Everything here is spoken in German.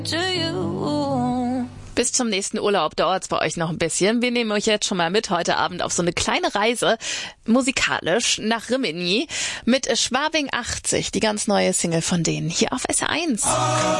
Bis zum nächsten Urlaub dauert's bei euch noch ein bisschen. Wir nehmen euch jetzt schon mal mit heute Abend auf so eine kleine Reise, musikalisch, nach Rimini mit Schwabing 80, die ganz neue Single von denen, hier auf SR1.